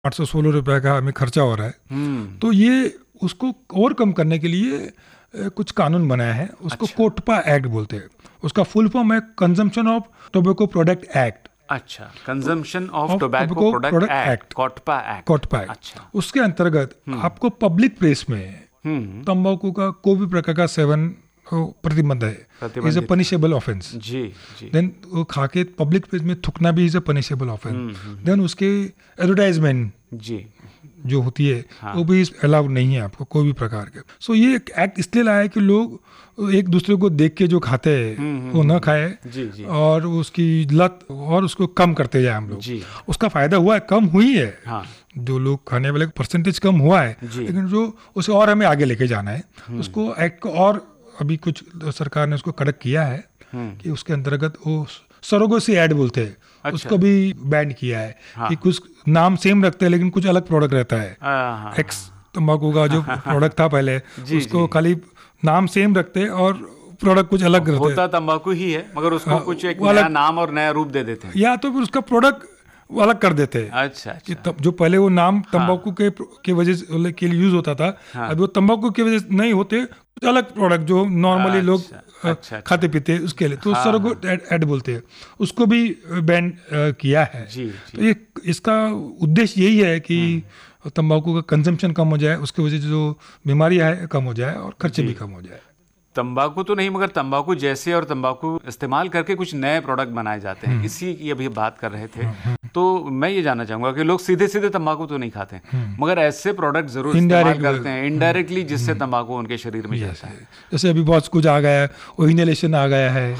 816 रुपए का हमें खर्चा हो रहा है। तो ये उसको और कम करने के लिए कुछ कानून बनाया है, उसको कोटपा एक्ट बोलते हैं। उसका फुल फॉर्म है consumption of tobacco product act. अच्छा, consumption of tobacco product act, COTPA act. COTPA act, उसके अंतर्गत आपको पब्लिक प्लेस में तंबाकू का कोई भी प्रकार का सेवन प्रतिबंध है, is a punishable offence. Ji ji. Then वो खा के पब्लिक प्लेस में थूकना भी is a punishable offence. Then उसके एडवर्टाइजमेंट जी जो होती है वो भी अलाउड नहीं है आपको कोई भी प्रकार के। सो ये एक्ट इसलिए लाया है कि लोग एक दूसरे को देख के जो खाते हैं वो न खाए और उसकी लत और उसको कम करते जाए हम लोग। उसका फायदा हुआ है, कम हुई है। जो लोग खाने वाले परसेंटेज कम हुआ है, लेकिन जो उसे और हमें आगे लेके जाना है। उसको एक्ट को और अभी कुछ सरकार ने उसको कड़क किया है कि उसके अंतर्गत वो सरोगेसी ऐड बोलते हैं, उसको भी बैन किया है। कि कुछ नाम सेम रखते हैं लेकिन कुछ अलग प्रोडक्ट रहता है। एक्स तंबाकू का जो प्रोडक्ट था पहले, उसको खाली नाम सेम रखते और प्रोडक्ट कुछ अलग रहता है। होता तंबाकू ही है मगर उसको कुछ एक नया नाम और नया रूप दे देते हैं, या तो फिर उसका प्रोडक्ट अलग कर देते हैं। अच्छा। जो पहले वो नाम तंबाकू के वजह के लिए यूज होता था, अब वो तंबाकू की वजह से नहीं होते, कुछ अलग प्रोडक्ट जो नॉर्मली लोग खाते पीते उसके लिए, तो सरोगेट ऐड बोलते हैं, उसको भी बैन किया है। तो ये इसका उद्देश्य यही है कि तंबाकू का कंजम्पशन कम हो जाए, उसकी वजह से जो बीमारियां है कम हो जाए और खर्चे भी कम हो जाए। तंबाकू तो नहीं मगर तंबाकू जैसे और तंबाकू इस्तेमाल करके कुछ नए प्रोडक्ट बनाए जाते हैं, इसी की अभी बात कर रहे थे। तो मैं ये जानना चाहूंगा कि लोग सीधे सीधे तंबाकू तो नहीं खाते मगर ऐसे प्रोडक्ट जरूर इस्तेमाल करते हैं इनडायरेक्टली, जिससे तंबाकू उनके शरीर में जाता है। जैसे अभी बहुत कुछ आ गया है, वो इनहेलेशन आ गया है।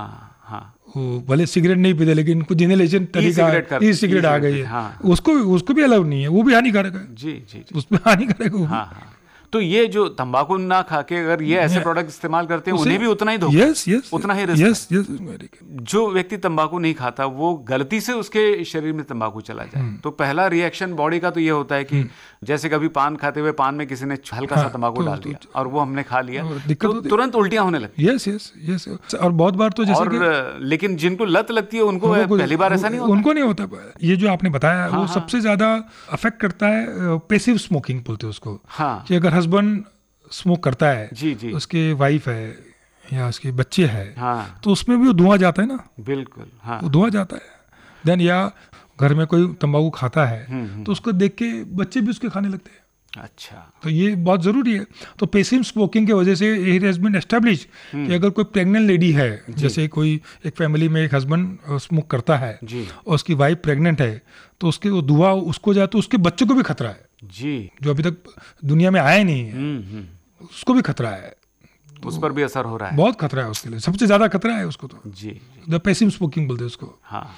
वो भले सिगरेट नहीं पीते लेकिन कुछ इनहेलेशन तरीका ई सिगरेट आ गई है, उसको भी अलाउ नहीं है, वो भी हानिकारक है। जी उसमें हानिकारक है। तो ये जो तंबाकू ना खा के अगर ये ऐसे प्रोडक्ट इस्तेमाल करते हैं उन्हें भी उतना ही धोखा, उतना ही रिस्क। जो व्यक्ति तंबाकू नहीं खाता वो गलती से उसके शरीर में तंबाकू चला जाए तो पहला रिएक्शन बॉडी का तो ये होता है कि जैसे कभी पान खाते हुए पान में किसी ने हल्का सा तंबाकू डाल दिया और वो हमने खा लिया तो तुरंत उल्टियां होने लगती। यस। और बहुत बार तो जैसे लेकिन जिनको लत लगती है उनको पहली बार ऐसा नहीं होता, उनको नहीं होता। ये जो आपने बताया वो सबसे ज्यादा अफेक्ट करता है पैसिव स्मोकिंग बोलते हैं उसको। कि अगर हस्बैंड स्मोक करता है, जी। उसके वाइफ है या उसके बच्चे है, तो उसमें भी वो धुआं जाता है ना। बिल्कुल। वो धुआं जाता है। देन या घर में कोई तंबाकू खाता है तो उसको देख के बच्चे भी उसके खाने लगते हैं। अच्छा, तो ये बहुत जरूरी है। तो पैसिव स्मोकिंग की वजह से इट हैज बीन एस्टैब्लिश कि अगर कोई प्रेग्नेंट लेडी है, जैसे कोई एक फैमिली में एक हस्बैंड स्मोक करता है और उसकी वाइफ प्रेग्नेंट है, तो उसके वो धुआं उसको जाए तो उसके बच्चे को भी खतरा है जी, जो अभी तक दुनिया में आया नहीं है, उसको भी खतरा है। तो उस पर भी असर हो रहा है, बहुत खतरा है उसके लिए, सबसे ज्यादा खतरा है उसको तो जी। पैसिव स्मोकिंग बोलते हैं उसको।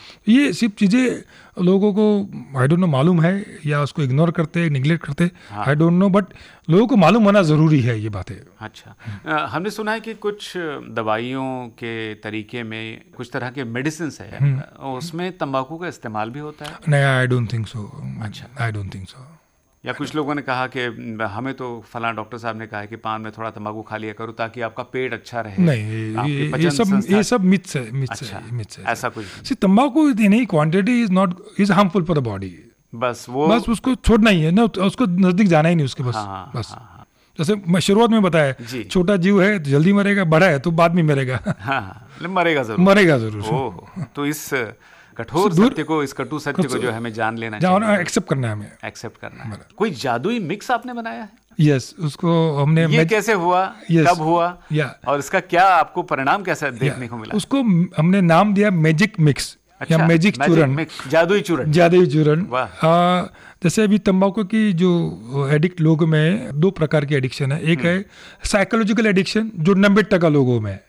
ये सब चीजें लोगों को आई डोंट नो मालूम है या उसको इग्नोर करते, निगलेक्ट करते, आई डोंट नो, बट लोगों को मालूम होना जरूरी है ये बातें। अच्छा, हमने सुना है कि कुछ दवाइयों के तरीके में कुछ तरह के मेडिसिन है, उसमें तंबाकू का इस्तेमाल भी होता है? नहीं, आई डोंट थिंक सो। अच्छा, आई डोंट थिंक सो। या कुछ लोगों ने कहा कि हमें तो फलां डॉक्टर साहब ने कहा है कि पान में थोड़ा तंबाकू खा लिया करो ताकि आपका पेट अच्छा रहे। नहीं, ये सब मिथ्स है, मिथ्स है। ऐसा कुछ सी, तंबाकू in any quantity is harmful for the body. बस उसको छोड़ना ही है ना, उसको नजदीक जाना ही नहीं उसके। बस जैसे शुरुआत में बताया, छोटा जीव है तो जल्दी मरेगा, बड़ा है तो बाद में मरेगा। मरेगा जरूर। तो इस कठोर सत्य को, इस कटु सत्य को जो हमें जान लेना चाहिए, एक्सेप्ट करना है हमें, एक्सेप्ट करना है। कोई जादुई मिक्स आपने बनाया है? यस, उसको हमने, ये कैसे हुआ, कब हुआ और इसका क्या आपको परिणाम कैसा देखने को मिला? उसको हमने नाम दिया मैजिक मिक्स या मैजिक चूरन, जादुई चूरन। जैसे अभी तंबाकू की जो एडिक्ट लोगों में 2 प्रकार की एडिक्शन है। एक है साइकोलॉजिकल एडिक्शन जो 90% लोगों में,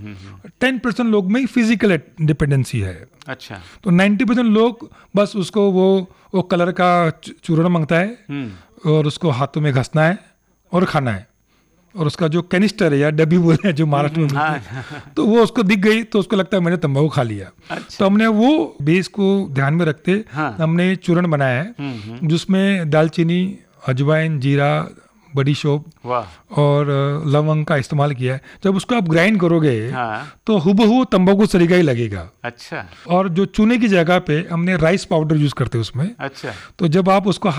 10% लोग में फिजिकल डिपेंडेंसी है। अच्छा, तो 90% लोग बस उसको वो कलर का चूरन मांगता है और उसको हाथों में घसना है और खाना है, और उसका जो कैनिस्टर है या डब्बी बोलते हैं जो महाराष्ट्र में, तो वो उसको दिख गई तो उसको लगता है मैंने तंबाकू खा लिया। अच्छा। तो हमने वो बेस को ध्यान में रखते हमने चूरन बनाया है जिसमें दालचीनी, अजवाइन, जीरा, बड़ी शोप और लवंग का इस्तेमाल किया है। जब उसको आप ग्राइंड करोगे तो हुबहू तंबाकू तरीका ही लगेगा। अच्छा। और जो चूने की जगह पे हमने राइस पाउडर यूज करते हैं उसमें। अच्छा। तो जब आप उसको